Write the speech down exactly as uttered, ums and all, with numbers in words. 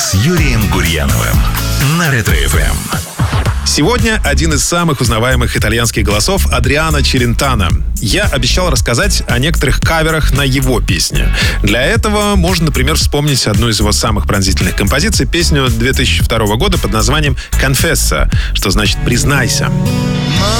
с Юрием Гурьяновым на Ретро-эф эм. Сегодня один из самых узнаваемых итальянских голосов Адриано Челентано. Я обещал рассказать о некоторых каверах на его песни. Для этого можно, например, вспомнить одну из его самых пронзительных композиций, песню две тысячи второго года под названием «Confessa», что значит «признайся».